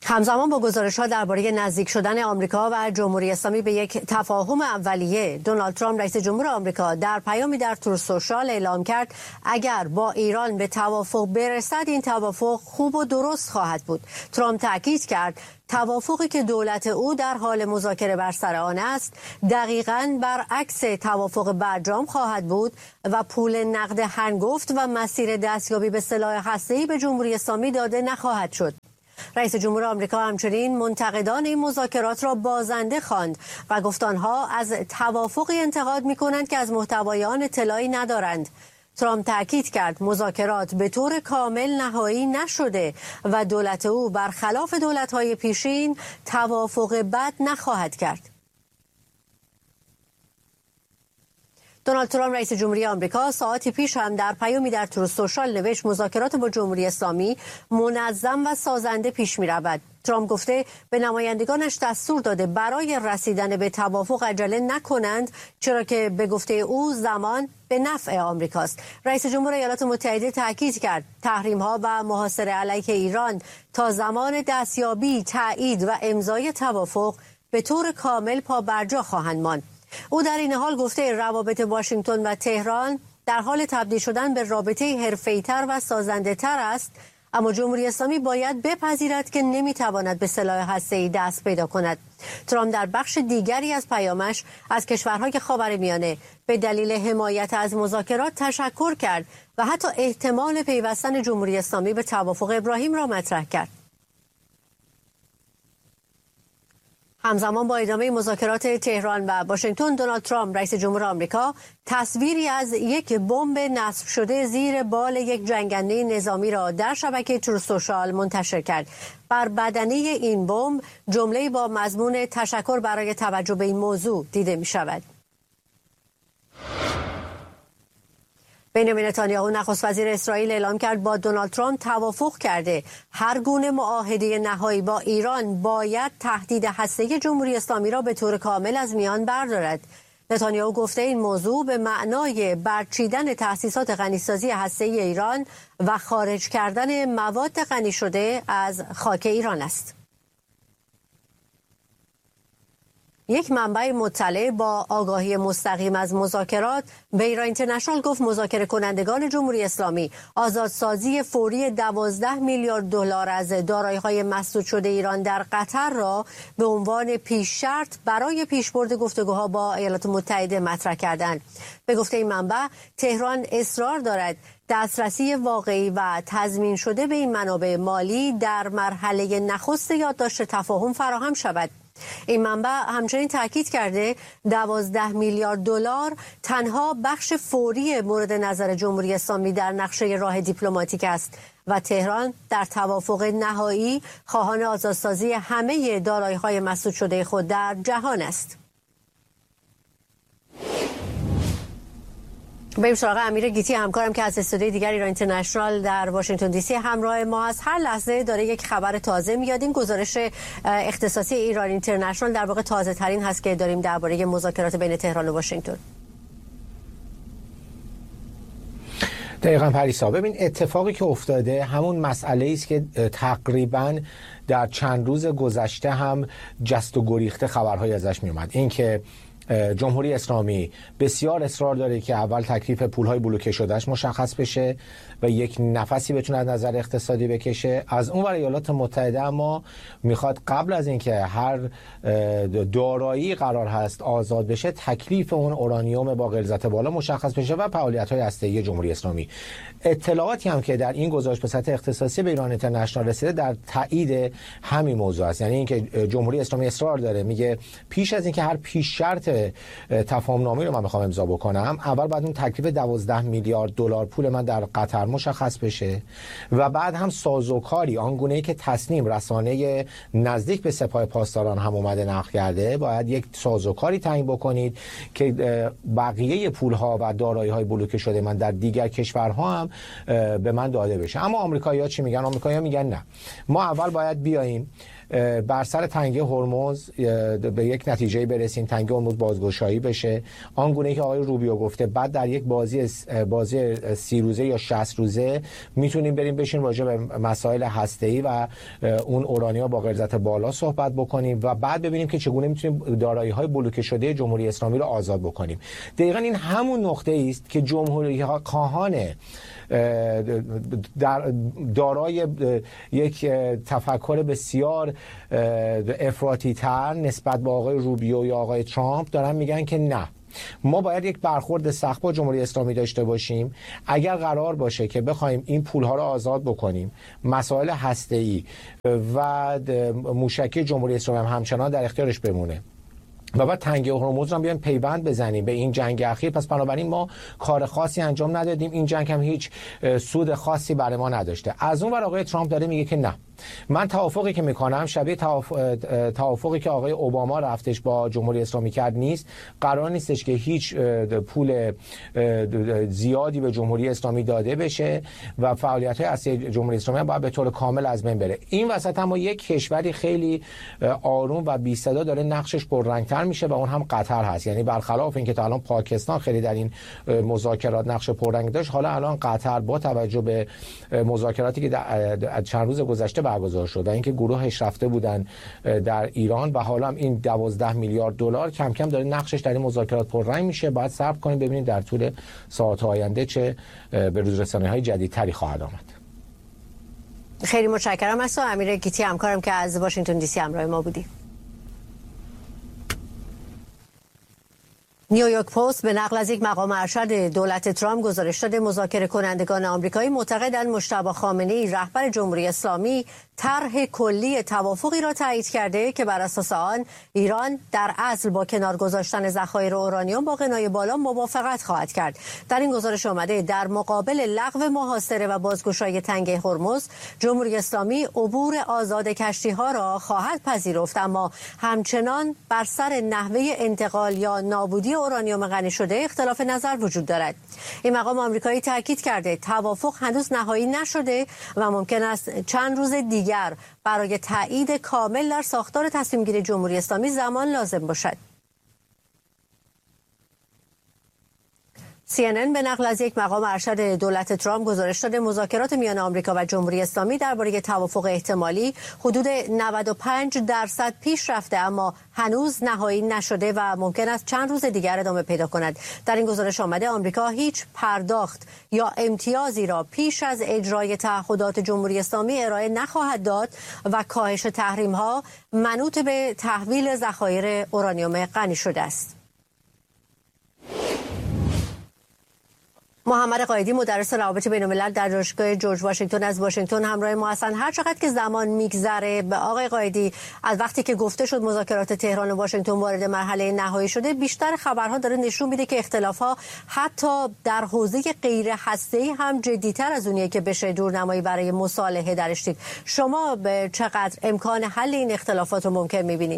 همزمان با گزارش‌ها درباره نزدیک شدن آمریکا و جمهوری اسلامی به یک تفاهم اولیه، دونالد ترامپ رئیس جمهور آمریکا در پیامی در تور سوشال اعلام کرد اگر با ایران به توافق برسد این توافق خوب و درست خواهد بود. ترامپ تاکید کرد توافقی که دولت او در حال مذاکره بر سر آن است دقیقاً برعکس توافق برجام خواهد بود و پول نقد هنگفت و مسیر دستیابی به سلاح هسته‌ای به جمهوری اسلامی داده نخواهد شد. رئیس جمهور آمریکا همچنین منتقدان این مذاکرات را بازنده خواند و گفت آنها از توافقی انتقاد می‌کنند که از محتوای آن اطلاعی ندارند. ترامپ تاکید کرد مذاکرات به طور کامل نهایی نشده و دولت او برخلاف دولت‌های پیشین توافق بد نخواهد کرد. دونالد ترامپ رئیس جمهوری آمریکا ساعتی پیش هم در پیامی در تور سوشال نوشت مذاکرات با جمهوری اسلامی منظم و سازنده پیش می‌رود. ترامپ گفته به نمایندگانش دستور داده برای رسیدن به توافق عجله نکنند چرا که به گفته او زمان به نفع آمریکاست. رئیس جمهور ایالات متحده تاکید کرد تحریم‌ها و محاصره علیه ایران تا زمان دستیابی، تایید و امضای توافق به طور کامل پابرجا خواهند ماند. او در این حال گفته روابط واشنگتن و تهران در حال تبدیل شدن به رابطه حرفه‌ای‌تر و سازنده‌تر است، اما جمهوری اسلامی باید بپذیرد که نمیتواند به سلاح هسته‌ای دست پیدا کند. ترامپ در بخش دیگری از پیامش از کشورهای خاورمیانه به دلیل حمایت از مذاکرات تشکر کرد و حتی احتمال پیوستن جمهوری اسلامی به توافق ابراهیم را مطرح کرد. همزمان با ادامه مذاکرات تهران و واشنگتن، دونالد ترامپ رئیس جمهور آمریکا تصویری از یک بمب نصب شده زیر بال یک جنگنده نظامی را در شبکه ترو سوشال منتشر کرد. بر بدنه این بمب جمله‌ای با مضمون تشکر برای توجه به این موضوع دیده می شود. بنیامین نتانیاهو نخست وزیر اسرائیل اعلام کرد با دونالد ترامپ توافق کرده هر گونه معاهده نهایی با ایران باید تهدید هسته‌ای جمهوری اسلامی را به طور کامل از میان بردارد. نتانیاهو گفته این موضوع به معنای برچیدن تأسیسات غنیسازی هسته‌ای ایران و خارج کردن مواد غنی شده از خاک ایران است. یک منبع مطلع با آگاهی مستقیم از مذاکرات به ایران اینترنشنال گفت مذاکره کنندگان جمهوری اسلامی آزادسازی فوری 12 میلیارد دلار از دارایی‌های مسدود شده ایران در قطر را به عنوان پیش شرط برای پیشبرد گفتگوها با ایالات متحده مطرح کردند. به گفته این منبع تهران اصرار دارد دسترسی واقعی و تضمین شده به این منابع مالی در مرحله نخست یادداشت تفاهم فراهم شود. این منبع همچنین تاکید کرده 12 میلیارد دلار تنها بخش فوری مورد نظر جمهوری اسلامی در نقشه راه دیپلماتیک است و تهران در توافق نهایی خواهان آزادسازی همه دارایی‌های مسدود شده خود در جهان است. بریم سراغ امیر گیتی همکارم که از استودیوی دیگر ایران اینترنشنال در واشنگتن دی سی همراه ما است. هر لحظه داره یک خبر تازه میاد. این گزارش اختصاصی ایران اینترنشنال در واقع تازه ترین هست که داریم درباره مذاکرات بین تهران و واشنگتن. دقیقاً پریسا، ببین اتفاقی که افتاده همون مسئله است که تقریباً در چند روز گذشته هم جست و گریخته خبرهای ازش می اومد. این که جمهوری اسلامی بسیار اصرار داره که اول تکلیف پولهای بلوکه شدهش مشخص بشه و یک نفسی بتونه از نظر اقتصادی بکشه. از اون ور ایالات متحده اما میخواد قبل از اینکه هر دارایی قرار هست آزاد بشه تکلیف اون اورانیوم با غلظت بالا مشخص بشه و فعالیت‌های هسته‌ای جمهوری اسلامی. اطلاعاتی هم که در این گزارش به سطح اختصاصی به ایران اینترنشنال رسیده در تایید همین موضوع است. یعنی اینکه جمهوری اسلامی اصرار داره، میگه پیش از اینکه هر پیش شرط تفاهم نامه رو من میخوام امضا بکنم اول بعد اون تکلیف 12 میلیارد دلار پول من در قطر مشخص بشه و بعد هم سازوکاری آنگونه‌ای که تصنیم رسانه نزدیک به سپاه پاسداران هم اومده نقل کرده باید یک سازوکاری تعیین بکنید که بقیه پولها و دارایی‌های بلوکه شده من در دیگر کشورها هم به من داده بشه. اما آمریکایی‌ها چی میگن؟ آمریکایی‌ها میگن نه، ما اول باید بیاییم بر سر تنگه هرمز به یک نتیجه برسیم، تنگه هرمز بازگشایی بشه، آنگونه که آقای روبیو گفته. بعد در یک بازی 30 روزه یا 60 روزه میتونیم بریم بشین راجع به مسائل هسته‌ای و اون اورانیوم با غلظت بالا صحبت بکنیم و بعد ببینیم که چگونه میتونیم دارایی‌های بلوکه شده جمهوری اسلامی رو آزاد بکنیم. دقیقاً این همون نقطه است که جمهوری خواهان دارای یک تفکر بسیار افراطی تر نسبت به آقای روبیو یا آقای ترامپ دارن میگن که نه، ما باید یک برخورد سخت با جمهوری اسلامی داشته باشیم. اگر قرار باشه که بخوایم این پولها رو آزاد بکنیم، مسائل هسته‌ای و موشکی جمهوری اسلامی همچنان در اختیارش بمونه و بعد تنگه هرمز رو بیایم پیوند بزنیم به این جنگ اخیر، پس بنابراین ما کار خاصی انجام ندادیم، این جنگ هم هیچ سود خاصی برای ما نداشته. از اون ور آقای ترامپ داره میگه که نه، من توافقی که میکنم شبیه توافقی که آقای اوباما رفتش با جمهوری اسلامی کرد نیست. قرار نیستش که هیچ پول زیادی به جمهوری اسلامی داده بشه و فعالیت‌های اصلی جمهوری اسلامی باید به طور کامل از بین بره. این وسط هم یک کشوری خیلی آروم و بی صدا داره نقشش پررنگ‌تر میشه و اون هم قطر هست. یعنی برخلاف اینکه تا الان پاکستان خیلی در این مذاکرات نقش پررنگ داشت، حالا الان قطر با توجه به مذاکراتی که در چند روز گذشته برگزار شد و اینکه گروهش رفته بودن در ایران و حالا هم این 12 میلیارد دلار کم کم داره نقشش در این مذاکرات پررنگ میشه. باید صبر کنیم ببینیم در طول ساعات آینده چه به روز رسانی‌های جدیدتری خواهد آمد. خیلی متشکرم از امیر گیتی همکارم که از واشنگتن دی سی همراه ما بودی. نیویورک پست به نقل از یک مقام ارشد دولت ترامپ گزارش داده مذاکره کنندگان آمریکایی معتقدند مجتبی خامنه‌ای رهبر جمهوری اسلامی طرح کلی توافقی را تایید کرده که بر اساس آن ایران در اصل با کنار گذاشتن ذخایر اورانیوم با غنای بالا موافقت خواهد کرد. در این گزارش آمده در مقابل لغو محاصره و بازگشایی تنگه هرمز، جمهوری اسلامی عبور آزاد کشتی‌ها را خواهد پذیرفت، اما همچنان بر سر نحوه انتقال یا نابودی اورانیوم غنی شده اختلاف نظر وجود دارد. این مقام آمریکایی تاکید کرده توافق هنوز نهایی نشده و ممکن است چند روز دیگر برای تایید کامل در ساختار تصمیم گیری جمهوری اسلامی زمان لازم باشد. CNN به نقل از یک مقام ارشد دولت ترامپ گزارش داده مذاکرات میان آمریکا و جمهوری اسلامی درباره توافق احتمالی حدود 95% پیش رفته اما هنوز نهایی نشده و ممکن است چند روز دیگر ادامه پیدا کند. در این گزارش آمده آمریکا هیچ پرداخت یا امتیازی را پیش از اجرای تعهدات جمهوری اسلامی ارائه نخواهد داد و کاهش تحریم‌ها منوط به تحویل ذخایر اورانیوم غنی شده است. محمد قائدی مدرس روابط بین‌الملل در دانشگاه جورج واشنگتن از واشنگتن همراه ما هستند. هر چقدر که زمان میگذره به آقای قائدی از وقتی که گفته شد مذاکرات تهران و واشنگتن وارد مرحله نهایی شده، بیشتر خبرها داره نشون میده که اختلافها حتی در حوزه غیر هسته‌ای هم جدی‌تر از اونیه که بشه دورنمایی برای مصالحه درش دید. شما به چقدر امکان حل این اختلافات رو ممکن می‌بینید؟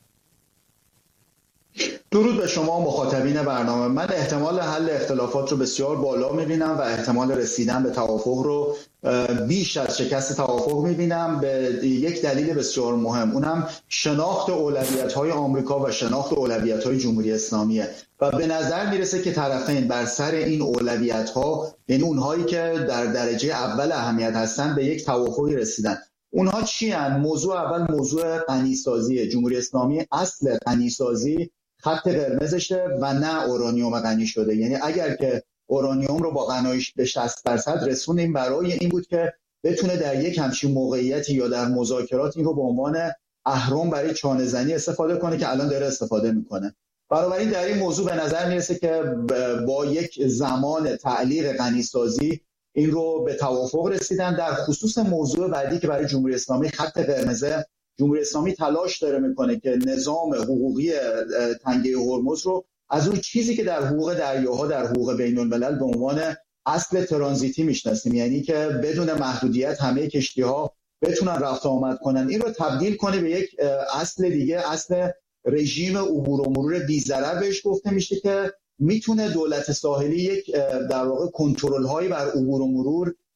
درود به شما مخاطبین برنامه. من احتمال حل اختلافات رو بسیار بالا می‌بینم و احتمال رسیدن به توافق رو بیش از شکست توافق می‌بینم به یک دلیل بسیار مهم، اونم شناخت اولویت‌های آمریکا و شناخت اولویت‌های جمهوری اسلامیه و به نظر میرسه که طرفین بر سر این اولویت‌ها، یعنی اونهایی که در درجه اول اهمیت هستن، به یک توافقی رسیدن. اونها چی هستند؟ موضوع اول موضوع غنیسازی. جمهوری اسلامی اصل غنیسازی خط قرمزشه و نه اورانیوم غنی شده. یعنی اگر که اورانیوم رو با غنایش به 60% رسونیم، برای این بود که بتونه در یک همچین موقعیتی یا در مذاکرات این رو به عنوان اهرم برای چانه زنی استفاده کنه که الان داره استفاده میکنه. بنابراین در این موضوع به نظر میرسه که با یک زمان تعلیق غنیسازی این رو به توافق رسیدن. در خصوص موضوع بعدی که برای جمهوری اسلامی خط قرمزه، جمهوری اسلامی تلاش داره میکنه که نظام حقوقی تنگه هرمز رو از اون چیزی که در حقوق دریاها، در حقوق بین الملل به عنوان اصل ترانزیتی میشناسیم، یعنی که بدون محدودیت همه کشتی‌ها بتونن رفت و آمد کنن، این رو تبدیل کنه به یک اصل دیگه، اصل رژیم عبور و مرور بی‌ضرر بهش گفته میشه، که میتونه دولت ساحلی یک در واقع کنترل هایی بر عبور و مرور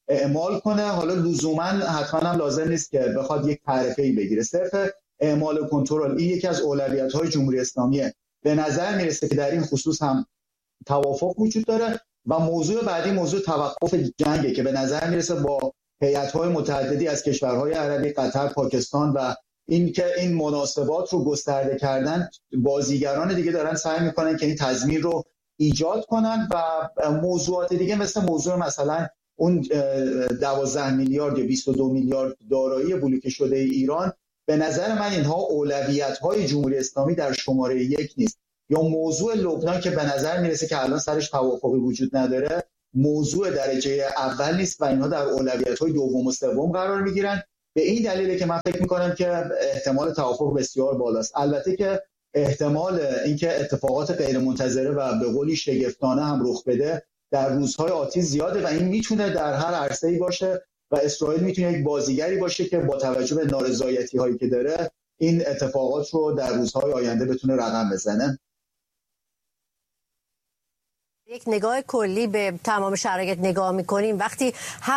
اعمال کنه. حالا لزوما حتما هم لازم نیست که بخواد یک تعرفه‌ای بگیره، صرف اعمال و کنترل این یکی از اولویت‌های جمهوری اسلامیه. به نظر میرسه که در این خصوص هم توافق وجود داره. و موضوع بعدی موضوع توقف جنگه که به نظر میرسه با هیئت‌های متعددی از کشورهای عربی، قطر، پاکستان و این مناسبات رو گسترده کردن، بازیگران دیگه دارن سعی میکنن که این تضمین رو ایجاد کنن و موضوعات دیگه مثل موضوع مثلا اون 12 میلیارد یا 22 میلیارد دارایی بلوکه شده ایران، به نظر من اینها اولویت‌های جمهوری اسلامی در شماره 1 نیست. یا موضوع لبنان که به نظر میرسه که الان سرش توافقی وجود نداره، موضوع درجه اول نیست و اینها در اولویت‌های دوم و سوم قرار میگیرن. به این دلیله که من فکر میکنم که احتمال توافق بسیار بالاست. البته که احتمال اینکه اتفاقات غیرمنتظره و به قولی شگفتانه هم رخ بده در روزهای آتی زیاده و این میتونه در هر عرصه‌ای باشه و اسرائیل میتونه یک بازیگری باشه که با توجه به نارضایتی‌هایی که داره این اتفاقات رو در روزهای آینده بتونه رقم بزنه. یک نگاه کلی به تمام شرایط نگاه میکنیم وقتی